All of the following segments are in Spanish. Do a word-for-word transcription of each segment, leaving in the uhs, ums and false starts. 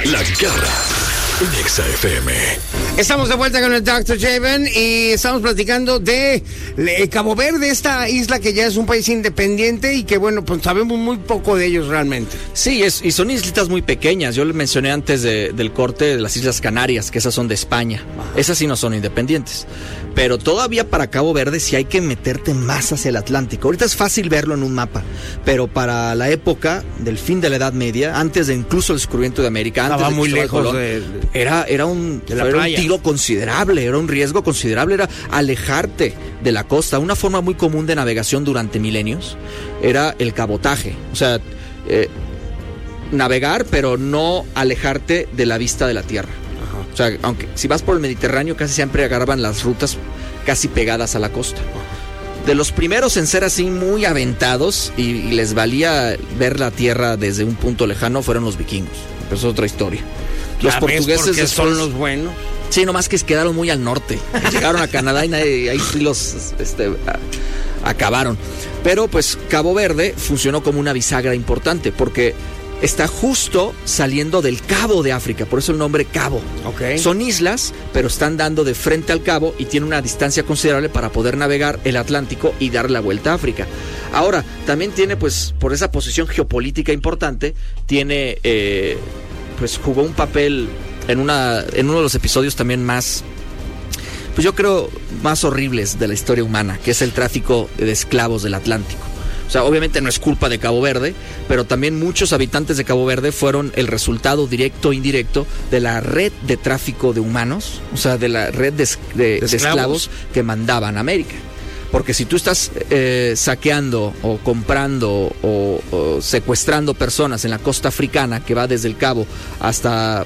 La Garra en Exa F M. Estamos de vuelta con el doctor Javen y estamos platicando de Cabo Verde, esta isla que ya es un país independiente y que, bueno, pues sabemos muy poco de ellos realmente. Sí, es, y son islitas muy pequeñas. Yo le mencioné antes de, del corte de las Islas Canarias, que esas son de España. Ajá. Esas sí no son independientes. Pero todavía para Cabo Verde sí hay que meterte más hacia el Atlántico. Ahorita es fácil verlo en un mapa, pero para la época del fin de la Edad Media, antes de incluso el descubrimiento de América, antes Estaba de muy lejos Colón, de, de, era, era un, de la era playa. un tiro considerable, era un riesgo considerable, era alejarte de la costa. Una forma muy común de navegación durante milenios era el cabotaje, o sea, eh, navegar pero no alejarte de la vista de la tierra. Ajá. O sea, aunque si vas por el Mediterráneo casi siempre agarraban las rutas casi pegadas a la costa. Ajá. De los primeros en ser así muy aventados y, y les valía ver la tierra desde un punto lejano fueron los vikingos. Pero es otra historia. Los portugueses después, son los buenos. Sí, nomás que quedaron muy al norte. Llegaron a Canadá y nadie, ahí sí los este, a, acabaron. Pero pues Cabo Verde funcionó como una bisagra importante porque está justo saliendo del Cabo de África, por eso el nombre Cabo. Okay. Son islas, pero están dando de frente al Cabo y tiene una distancia considerable para poder navegar el Atlántico y dar la vuelta a África. Ahora, también tiene, pues, por esa posición geopolítica importante, tiene, eh, pues, jugó un papel en una, en uno de los episodios también más, pues yo creo, más horribles de la historia humana, que es el tráfico de esclavos del Atlántico. O sea, obviamente no es culpa de Cabo Verde, pero también muchos habitantes de Cabo Verde fueron el resultado directo o indirecto de la red de tráfico de humanos, o sea, de la red de, de, de, de esclavos que mandaban a América. Porque si tú estás eh, saqueando o comprando o, o secuestrando personas en la costa africana, que va desde el Cabo hasta,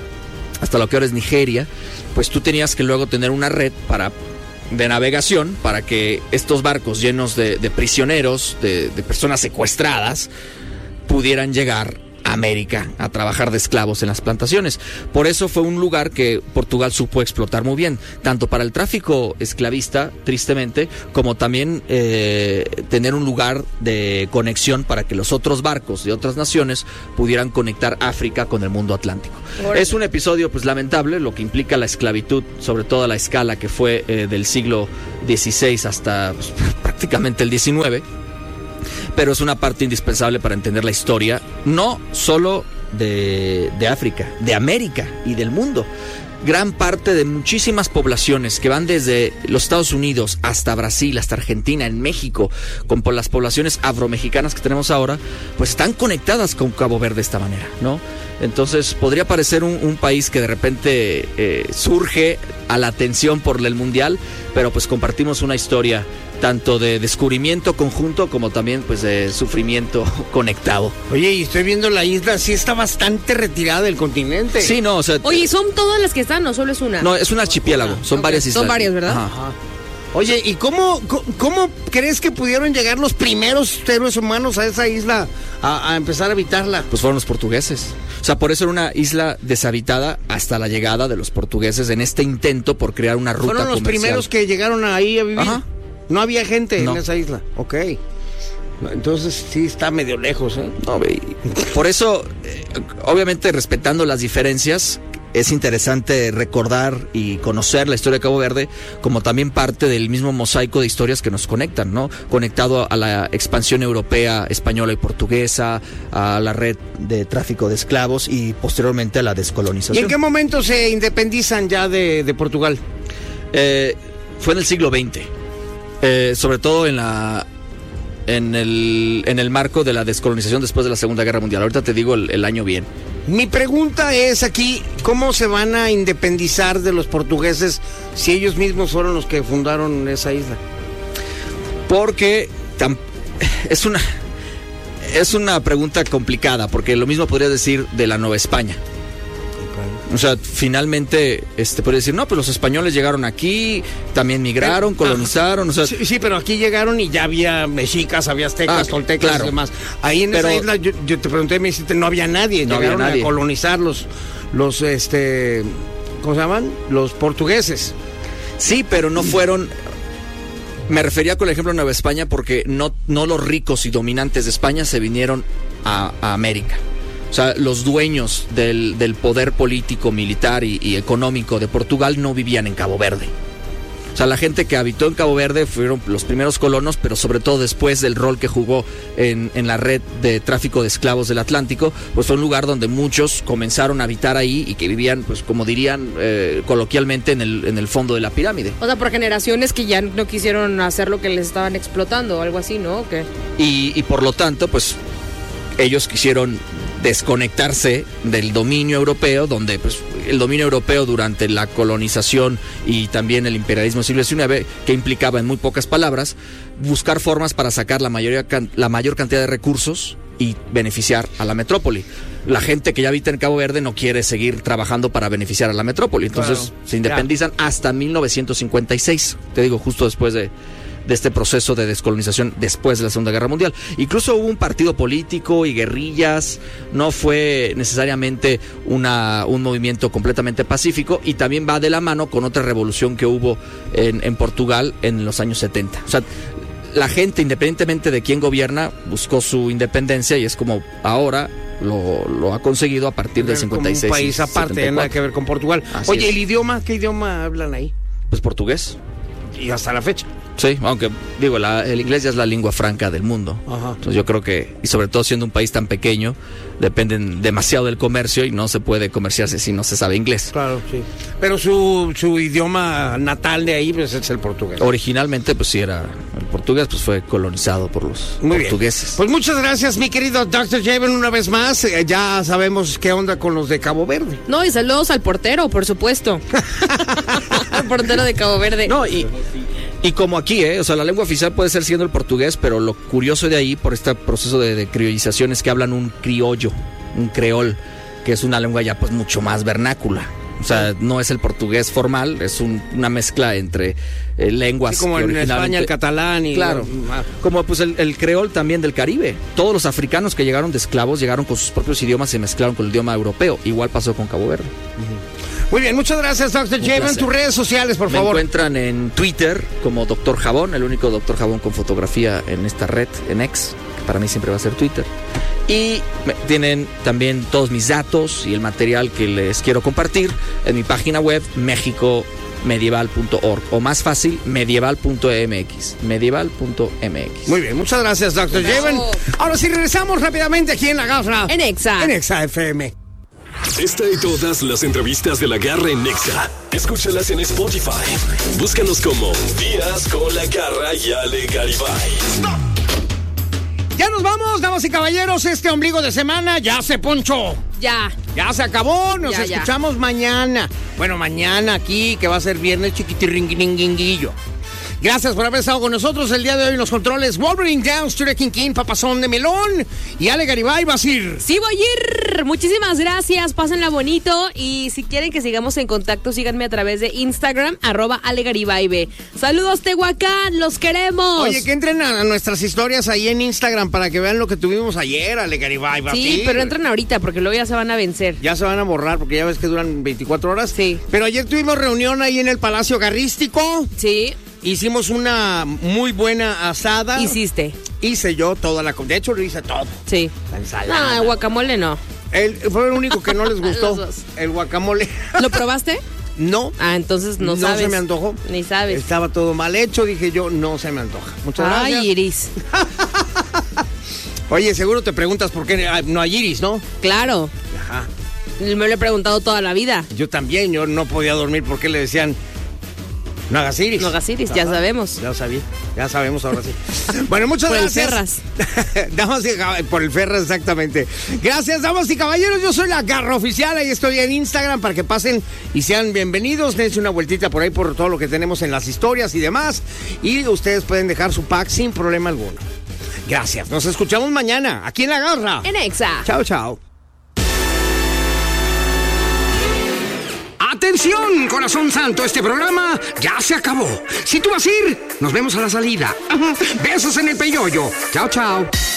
hasta lo que ahora es Nigeria, pues tú tenías que luego tener una red para... de navegación para que estos barcos llenos de, de prisioneros, de, de personas secuestradas, pudieran llegar a América a trabajar de esclavos en las plantaciones. Por eso fue un lugar que Portugal supo explotar muy bien, tanto para el tráfico esclavista, tristemente, como también eh, tener un lugar de conexión para que los otros barcos de otras naciones pudieran conectar África con el mundo atlántico. Bueno. Es un episodio pues lamentable, lo que implica la esclavitud, sobre todo a la escala que fue eh, del siglo dieciséis hasta pues, prácticamente el diecinueve. Pero es una parte indispensable para entender la historia, no solo de, de África, de América y del mundo. Gran parte de muchísimas poblaciones que van desde los Estados Unidos hasta Brasil, hasta Argentina, en México, con las poblaciones afromexicanas que tenemos ahora, pues están conectadas con Cabo Verde de esta manera, ¿no? Entonces podría parecer un, un país que de repente eh, surge a la atención por el mundial, pero pues compartimos una historia tanto de descubrimiento conjunto como también pues de sufrimiento conectado. Oye, y estoy viendo la isla, sí está bastante retirada del continente. Sí, no, o sea... Oye, ¿son todas las que están o solo es una? No, es un archipiélago, son okay. varias islas. Son varias, ¿verdad? Ajá. Ajá. Oye, ¿y cómo, cómo crees que pudieron llegar los primeros seres humanos a esa isla a, a empezar a habitarla? Pues fueron los portugueses. O sea, por eso era una isla deshabitada hasta la llegada de los portugueses en este intento por crear una ruta comercial. Fueron los primeros que llegaron ahí a vivir. Ajá. No había gente no. en esa isla. Ok. Entonces sí está medio lejos, ¿eh? No, por eso, eh, obviamente respetando las diferencias, es interesante recordar y conocer la historia de Cabo Verde como también parte del mismo mosaico de historias que nos conectan, ¿no? Conectado a la expansión europea, española y portuguesa, a la red de tráfico de esclavos y posteriormente a la descolonización. ¿Y en qué momento se independizan ya de, de Portugal? Eh, fue en el siglo veinte. Eh, sobre todo en la en el en el marco de la descolonización después de la Segunda Guerra Mundial. Ahorita te digo el, el año bien. Mi pregunta es aquí, ¿cómo se van a independizar de los portugueses si ellos mismos fueron los que fundaron esa isla? Porque tam, es una es una pregunta complicada, porque lo mismo podría decir de la Nueva España. O sea, finalmente, este, podría decir, no, pues los españoles llegaron aquí, también migraron, colonizaron, o sea... Sí, sí, pero aquí llegaron y ya había mexicas, había aztecas, ah, toltecas claro. y demás. Ahí en pero, esa isla, yo, yo te pregunté, me dijiste, no había nadie, no llegaron había nadie. a colonizar los, los, este, ¿cómo se llaman? Los portugueses. Sí, pero no fueron... Me refería con el ejemplo de Nueva España porque no, no los ricos y dominantes de España se vinieron a, a América. O O sea, los dueños del, del poder político, militar y, y económico de Portugal no vivían en Cabo Verde. O sea, la gente que habitó en Cabo Verde fueron los primeros colonos, pero sobre todo después del rol que jugó en, en la red de tráfico de esclavos del Atlántico, pues fue un lugar donde muchos comenzaron a habitar ahí y que vivían, pues como dirían eh, coloquialmente, en el, en el fondo de la pirámide. O sea, por generaciones que ya no quisieron hacer lo que les estaban explotando o algo así, ¿no? ¿O qué? Y, y por lo tanto, pues ellos quisieron desconectarse del dominio europeo, donde pues el dominio europeo durante la colonización y también el imperialismo del siglo diecinueve, que implicaba en muy pocas palabras buscar formas para sacar la mayoría la mayor cantidad de recursos y beneficiar a la metrópoli. La gente que ya habita en Cabo Verde no quiere seguir trabajando para beneficiar a la metrópoli, entonces claro, se independizan ya. Hasta mil novecientos cincuenta y seis, te digo, justo después de de este proceso de descolonización después de la Segunda Guerra Mundial. Incluso hubo un partido político y guerrillas, no fue necesariamente una, un movimiento completamente pacífico, y también va de la mano con otra revolución que hubo en, en Portugal en los años setenta. O sea, la gente, independientemente de quién gobierna, buscó su independencia, y es como ahora lo, lo ha conseguido a partir del cincuenta y seis. Como un país aparte, nada que ver con Portugal. Así Oye, es. ¿el idioma? ¿Qué idioma hablan ahí? Pues portugués. Y hasta la fecha. Sí, aunque digo, la, el inglés ya es la lengua franca del mundo. Ajá. Entonces yo creo que, y sobre todo siendo un país tan pequeño, dependen demasiado del comercio y no se puede comerciarse si no se sabe inglés. Claro, sí. Pero su, su idioma natal de ahí pues, es el portugués. Originalmente, pues sí era el portugués, pues fue colonizado por los Muy portugueses. Bien. Pues muchas gracias, mi querido doctor Javen, una vez más. Eh, ya sabemos qué onda con los de Cabo Verde. No, y saludos al portero, por supuesto. Al portero de Cabo Verde. No, y... Y como aquí, ¿eh? O sea, la lengua oficial puede ser siendo el portugués, pero lo curioso de ahí, por este proceso de, de criollización, es que hablan un criollo, un creol, que es una lengua ya pues mucho más vernácula. O sea, no es el portugués formal, es un, una mezcla entre eh, lenguas. Sí, como en España el catalán y... Claro, como pues el, el creol también del Caribe. Todos los africanos que llegaron de esclavos llegaron con sus propios idiomas y se mezclaron con el idioma europeo. Igual pasó con Cabo Verde. Uh-huh. Muy bien, muchas gracias, doctor Javen. Tus redes sociales, por Me favor. Me encuentran en Twitter como doctor Jabón, el único doctor Jabón con fotografía en esta red, en X, que para mí siempre va a ser Twitter. Y tienen también todos mis datos y el material que les quiero compartir en mi página web mexico medieval punto org, o más fácil, medieval punto m x, medieval punto m x. Muy bien, muchas gracias, doctor Javen. Ahora sí, regresamos rápidamente aquí en La Garra. En Exa. En Exa F M. Esta y todas las entrevistas de La Garra en Exa. Escúchalas en Spotify. Búscanos como Días con La Garra y Ale Garibay. Ya nos vamos, damas y caballeros. Este ombligo de semana ya se ponchó. Ya. Ya se acabó. Nos ya, escuchamos ya. mañana. Bueno, mañana aquí, que va a ser viernes chiquitirringuinguinguillo. Gracias por haber estado con nosotros el día de hoy en los controles. Wolverine Downs, Ture King King, Papazón de Melón y Ale Garibay. ¿Vas a ir? Sí, voy a ir. Muchísimas gracias. Pásenla bonito. Y si quieren que sigamos en contacto, síganme a través de Instagram, arroba Ale Garibay B. Saludos, Tehuacán. Los queremos. Oye, que entren a nuestras historias ahí en Instagram para que vean lo que tuvimos ayer, Ale Garibay. ¿Vas sí, pero entren ahorita porque luego ya se van a vencer. Ya se van a borrar porque ya ves que duran veinticuatro horas. Sí. Pero ayer tuvimos reunión ahí en el Palacio Garrístico. Sí. Hicimos una muy buena asada. Hiciste. Hice yo toda la... De hecho, lo hice todo. Sí. La ensalada. No, el guacamole no. El, fue el único que no les gustó. Los dos. El guacamole. ¿Lo probaste? No. Ah, entonces no, no sabes. No se me antojó. Ni sabes. Estaba todo mal hecho. Dije yo, no se me antoja. Muchas Ay, gracias. Ay, Iris. Oye, seguro te preguntas por qué no hay Iris, ¿no? Claro. Ajá. Me lo he preguntado toda la vida. Yo también. Yo no podía dormir porque le decían... No hagas iris. No hagas iris, ya sabemos. Ya sabía, ya sabemos ahora sí. Bueno, muchas por gracias. Por el Ferras. Damas y, por el Ferras, exactamente. Gracias, damas y caballeros. Yo soy La Garra Oficial. Ahí estoy en Instagram para que pasen y sean bienvenidos. Dense una vueltita por ahí por todo lo que tenemos en las historias y demás. Y ustedes pueden dejar su pack sin problema alguno. Gracias. Nos escuchamos mañana aquí en La Garra. En Exa. Chao, chao. ¡Atención, corazón santo! Este programa ya se acabó. Si tú vas a ir, nos vemos a la salida. Besos en el peyoyo. Chao, chao.